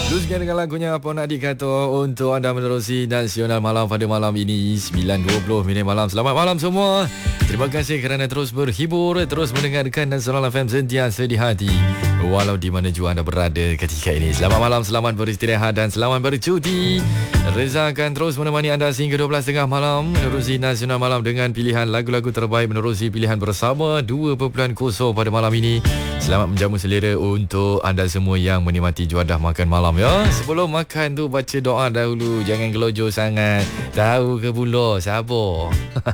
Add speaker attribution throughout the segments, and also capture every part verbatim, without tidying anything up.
Speaker 1: Teruskan dengan lagunya Apa Nak Dikata untuk anda menerusi Nasional Malam pada malam ini sembilan dua puluh minit malam. Selamat malam semua. Terima kasih kerana terus berhibur, terus mendengarkan Nasional F M sentiasa di hati walau di mana jua anda berada ketika ini. Selamat malam, selamat beristirahat dan selamat bercuti. Reza akan terus menemani anda sehingga dua belas tiga puluh malam menerusi Nasional Malam dengan pilihan lagu-lagu terbaik menerusi pilihan bersama dua titik kosong pada malam ini. Selamat menjamu selera untuk anda semua yang menikmati juadah makan malam ya. Sebelum makan tu baca doa dahulu, jangan gelojoh sangat. Tahu ke pula sabar.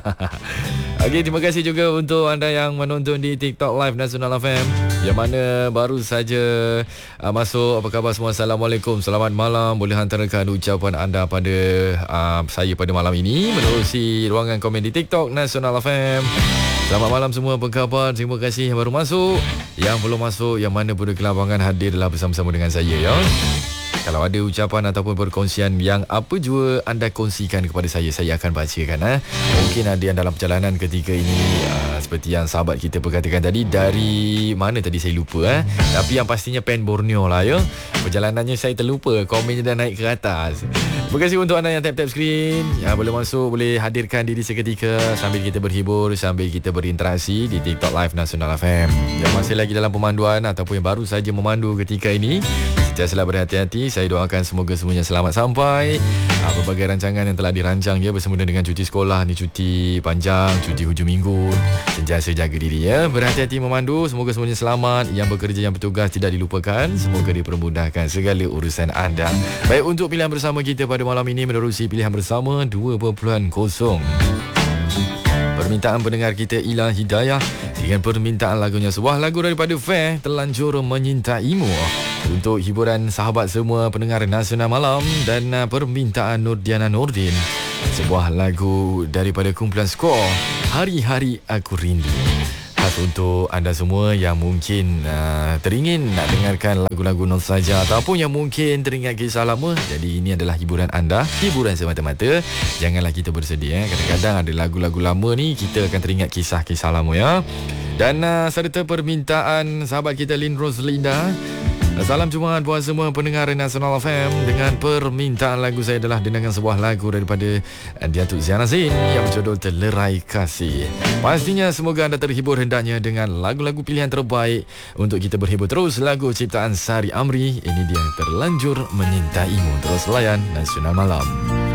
Speaker 1: Okey, terima kasih juga untuk anda yang menonton di TikTok Live Nasional F M yang mana baru saja uh, masuk. Apa khabar semua? Assalamualaikum, selamat malam. Boleh hantarkan ucapan anda pada uh, saya pada malam ini menerusi ruangan komen di TikTok Nasional F M. Selamat malam semua, apa khabar? Terima kasih yang baru masuk. Yang belum masuk, yang mana pun kelapangan, hadirlah bersama-sama dengan saya ya. Kalau ada ucapan ataupun perkongsian yang apa jua anda kongsikan kepada saya, saya akan bacakan. Ha? Mungkin ada yang dalam perjalanan ketika ini, uh, seperti yang sahabat kita perkatakan tadi, dari mana tadi saya lupa. Ha? Tapi yang pastinya Pen Borneo lah ya. Perjalanannya saya terlupa, komennya dah naik ke atas. Terima kasih untuk anda yang tap-tap skrin. Ya, boleh masuk, boleh hadirkan diri seketika sambil kita berhibur, sambil kita berinteraksi di TikTok Live Nasional F M. Yang masih lagi dalam pemanduan ataupun yang baru saja memandu ketika ini, sentiasalah berhati-hati. Saya doakan semoga semuanya selamat sampai. Ha, berbagai rancangan yang telah dirancang ya, bersempena dengan cuti sekolah ni, cuti panjang, cuti hujung minggu. Sentiasa jaga diri ya. Berhati-hati memandu. Semoga semuanya selamat. Yang bekerja, yang bertugas tidak dilupakan. Semoga dipermudahkan segala urusan anda. Baik, untuk pilihan bersama kita pada malam ini menerusi pilihan bersama dua titik kosong. Permintaan pendengar kita Ila Hidayah dengan permintaan lagunya sebuah lagu daripada Fair, Terlanjur Menyintaimu, untuk hiburan sahabat semua pendengar Nasional Malam. Dan uh, permintaan Nurdiana Nordin, sebuah lagu daripada kumpulan Skor, Hari-Hari Aku Rindu. Khas untuk anda semua yang mungkin uh, teringin nak dengarkan lagu-lagu nostalgia ataupun yang mungkin teringat kisah lama. Jadi ini adalah hiburan anda, hiburan semata-mata. Janganlah kita bersedih eh. Kadang-kadang ada lagu-lagu lama ni kita akan teringat kisah-kisah lama ya. Dan uh, serta permintaan sahabat kita Lin Roslinda. Salam Jumaat buat semua pendengar Nasional F M. Dengan permintaan lagu saya adalah dengarkan sebuah lagu daripada Datuk Ziana Zain yang berjudul Telerai Kasih. Pastinya semoga anda terhibur hendaknya dengan lagu-lagu pilihan terbaik untuk kita berhibur terus. Lagu ciptaan Sari Amri, ini dia Terlanjur Menyintaimu. Terus layan Nasional Malam.